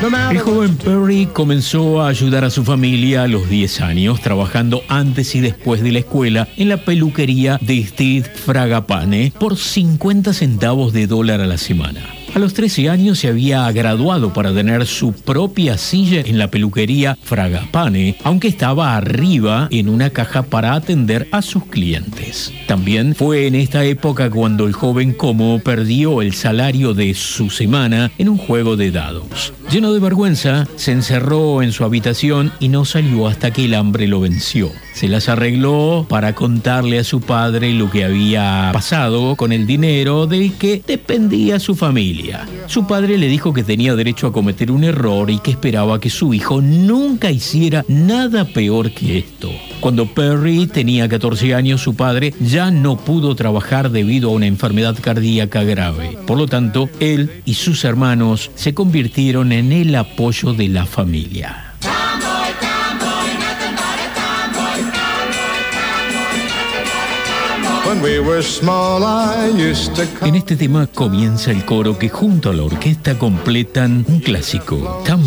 El joven Perry comenzó a ayudar a su familia a los 10 años, trabajando antes y después de la escuela en la peluquería de Steve Fragapane por 50 centavos de dólar a la semana. A los 13 años se había graduado para tener su propia silla en la peluquería Fragapane, aunque estaba arriba en una caja para atender a sus clientes. También fue en esta época cuando el joven Como perdió el salario de su semana en un juego de dados. Lleno de vergüenza, se encerró en su habitación y no salió hasta que el hambre lo venció. Se las arregló para contarle a su padre lo que había pasado con el dinero del que dependía su familia. Su padre le dijo que tenía derecho a cometer un error y que esperaba que su hijo nunca hiciera nada peor que esto. Cuando Perry tenía 14 años, su padre ya no pudo trabajar debido a una enfermedad cardíaca grave. Por lo tanto, él y sus hermanos se convirtieron en el apoyo de la familia. En este tema comienza el coro que junto a la orquesta completan un clásico.